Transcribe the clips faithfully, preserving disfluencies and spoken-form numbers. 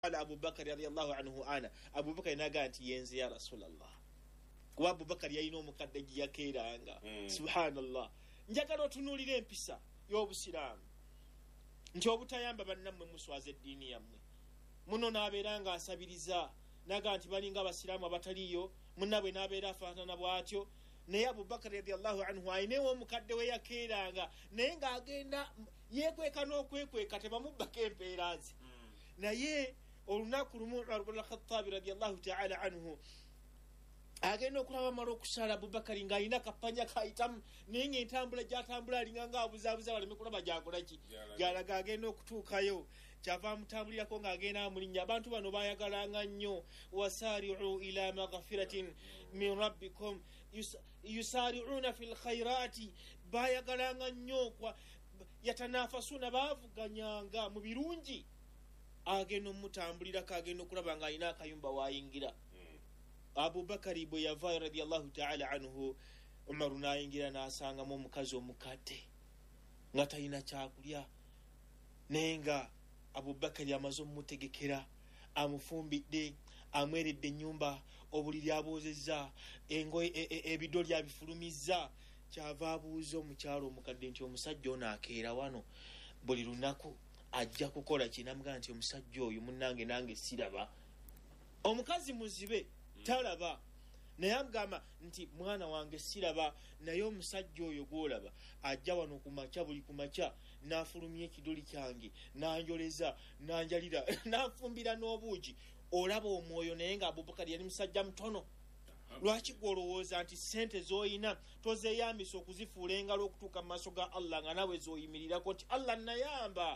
ala Abu Bakar radiyallahu anhu ana Abu Bakar naga anti yenze ya Rasulullah kuba Abu Bakar yalina omukadde giyakeeranga mm. Subhanallah njagala otunulire empisa y'obusiraamu nti obutayamba bannammwe muswaza eddiini yammwe muno n'abeeranga asabiriza naga nti balinga abasiraamu abataliyo munnabwe n'abeera afaanana bw'atyo naye Abu Bakar radiyallahu anhu ayinewo omukadde we yakeeranga naye ng'agenda yeekweka n'okwekweka tebamubbako empeerazi mm. naye olunaku lumu Umar ibn al-Khattab radiyallahu ta'ala anhu agenda okulaba mara okusala Abu Bakar ng'alina kapanya kayitamu naye ng'entambula gy'atambula alinga ng'abuzaabuza baleme kulaba gy'akola ki gy'alaga agenda okutuukayo kyava amutambulirako ng'agenda amulinnya abantu bano baayagalanga nnyo wasaari'u ila maghfiratin min rabbikum yusaari'una fil khayrati baayagalanga nnyo yatanafasuna baavuganyanga mu birungi agenda omutambulirako agenda okulaba ng'alina akayumba waayingira Abu Bakari bwe yava radiyallahu ta'ala anhu Umar n'ayingira n'asangamu omukazi omukadde nga talina kyakulya naye nga Abu Bakari amaze omutegekera amufumbidde amweredde ennyumba obuliri aboozezza engoye ebidoli abifulumizza kyava abuuza omukyalo omukadde nti omusajja ono akeera wano buli lunaku ajja kukola kinamugamba nti omusajja oyo munnange nange siraba omukazi muzibe talaba naye amugamba nti mwana wange siraba naye omusajja oyo gwolaba ajja wano kumakya buli kumakya n'afulumya ekidoli kyange n'anjoleza n'anjalira n'anfumbira n'obuugi olaba omwoyo naye nga Abubakar yali musajja mutono lwaki gwolowooza nti sente z'oyina tozeeyambisa okuzifuula engalo okutuuka mu maaso ga Allah nga nawe z'oyimirirako nti Allah nayamba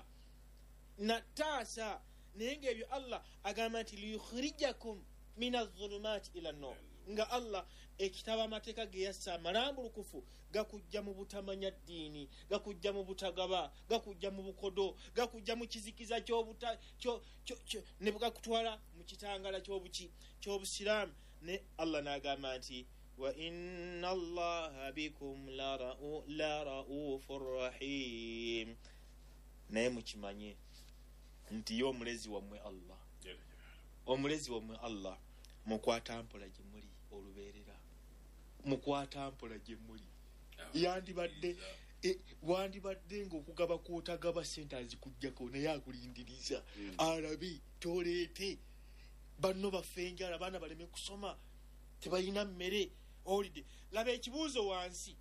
nataasa naye ng'ebyo Allah agamba nti liyukhrijakum mina adh-dhulumati ila an-nur nga Allah ekitaba amateeka ge yassa malambulukufu gakujja mu butamanya ddiini gakujja mu butagaba gakujja mu bukodo gakujja mu kizikiza ky'obuta kyo ne gakutwala mu kitangala ky'obuki ky'obusiraamu ne Allah n'agamba nti wa inna Allaha bikum la ra'ufur rahim naye mukimanye nti yo omulezi wammwe Allah omulezi wammwe Allah mukwata mpola gye muli olubeerera mukwata mpola gye muli yandibadde e, wandibadde ng'okugaba kwotagaba sente azikujjako naye akulindiriza mm. Arabi toleete banno baffe enjala baana baleme kusoma tebalina mmere olide laba ekibuuzo wansi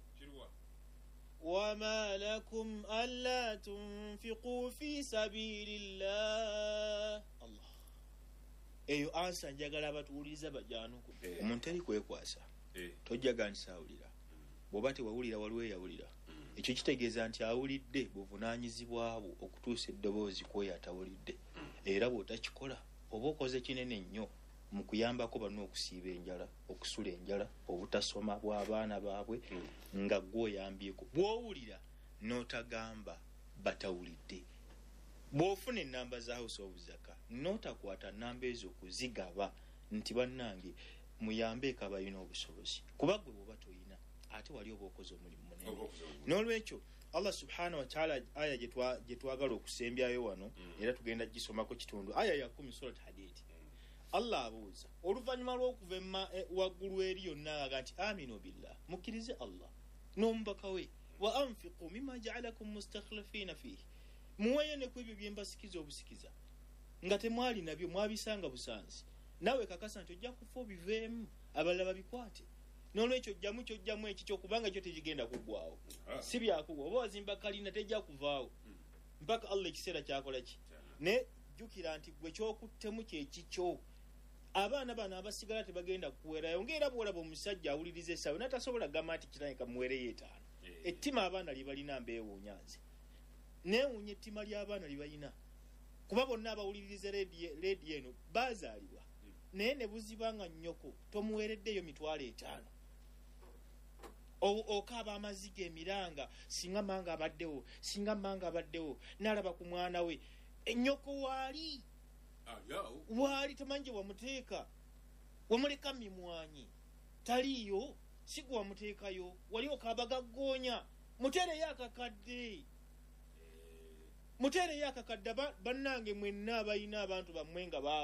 wama lakum alla tunfiqu fi sabilillah Allah eyo ansa njagala abatuwuliriza bajaanuko eh. Omuntu ali kwekwasa eh. Tojjaga nsaawulira mm. Bw'oba tewawulira waliwo eyawulira mm. Ekyo kitegeeza nti awulidde buvunaanyizibwa bwo okutuusa eddoboozi kwoyo atawulidde mm. Era bw'otakikola oba okoze kinene nnyo mu kuyambako banno okusiiba enjala okusula enjala obutasoma bw'abaana baabwe mm. Nga gw'oyambyeko bw'owulira n'otagamba batawulidde bw'ofuna ennamba za House of Zaka n'otakwata nnamba ezo okuzigaba nti bannange muyambeeko abalina obusobozi kuba gwe bw'oba toyina ate wali oba okoze omulimu munene n'olwekyo Allah subhanahu wa ta'ala aya gye twagala okusembyayo wano mm. Era tugenda gisomako kitundu aya ya kumi surat Hadid mm. Allah abuuza oluvannyuma lw'okuva e, waggulu eri yonna aga nti aminu billah mukkirize Allah n'omubaka we wa anfiqu mimma ja'alakum mustakhlifina fihi muweyo ne kwebyo byembasikiza obusikiza nga temwali nabyo mwabisanga busanzi nawe kakasa nti ojja kufa obiveemu abalala babikwate n'olwekyo ojjamu kyojjamu ekikyo kubanga kyo tegigenda kuggwawo si byakugwa oba wazimba kalina tejja kuvaawo mpaka Allah ekiseera kyakola ki ne jjukira nti gwe kyokuttemu kyekikyo abaana bano abasigala tebagenda kuwerayo ng'era bwolaba omusajja awuliriza essaawe n'atasobola gamba nti kitanye kamuwereyo etaano ettima abaana lye balina mbeewuunya nze neewuunya ettima ly'abaana lye balina kuba bonna abawuliriza leediyo eno baazaalibwa naye ne buzibanga nnyoko tomuweereddeyo mitwalo etaano okaaba amaziga emiranga singa manga abaddewo singa manga abaddewo n'alaba ku mwana we ennyoko waali waali tamanyi gye wamuteeka wamuleka mimwanyi taliyo si gwe wamuteekayo wali okaaba gaggoonya muteereyo akakadde muteereyo akakadde bannange mwenna abalina abantu bammwe nga